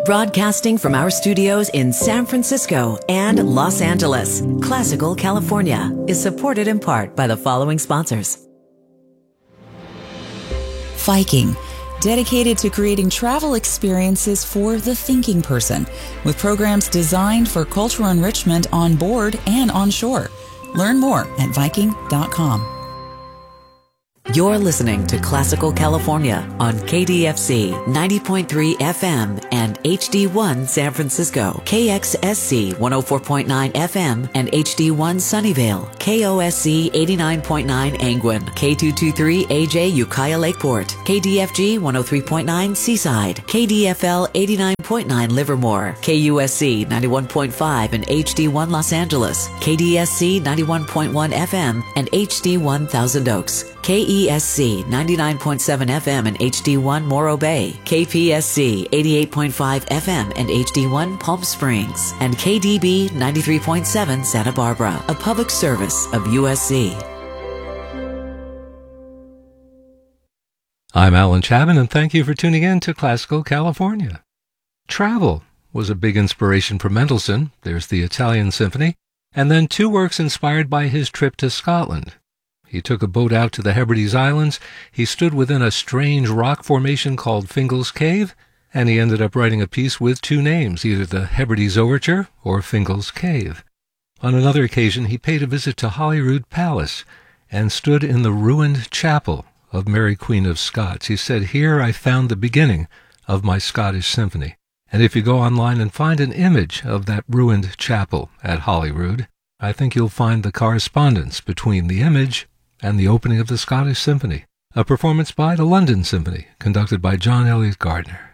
Broadcasting from our studios in San Francisco and Los Angeles, Classical California is supported in part by the following sponsors. Viking, dedicated to creating travel experiences for the thinking person, with programs designed for cultural enrichment on board and on shore. Learn more at Viking.com. You're listening to Classical California on KDFC 90.3 FM and HD1 San Francisco, KXSC 104.9 FM and HD1 Sunnyvale, KOSC 89.9 Angwin, K223 AJ Ukiah Lakeport, KDFG 103.9 Seaside, KDFL 89.9 Livermore, KUSC 91.5 and HD1 Los Angeles, KDSC 91.1 FM and HD1 Thousand Oaks, KESC 99.7 FM and HD1 Morro Bay, KPSC 88.5 FM and HD1 Palm Springs, and KDB 93.7 Santa Barbara, a public service of USC. I'm Alan Chapman, and thank you for tuning in to Classical California. Travel was a big inspiration for Mendelssohn. There's the Italian Symphony, and then two works inspired by his trip to Scotland. He took a boat out to the Hebrides Islands, he stood within a strange rock formation called Fingal's Cave, and he ended up writing a piece with two names, either the Hebrides Overture or Fingal's Cave. On another occasion, he paid a visit to Holyrood Palace and stood in the ruined chapel of Mary Queen of Scots. He said, "Here I found the beginning of my Scottish symphony." And if you go online and find an image of that ruined chapel at Holyrood, I think you'll find the correspondence between the image and the opening of the Scottish Symphony, a performance by the London Symphony, conducted by John Eliot Gardiner.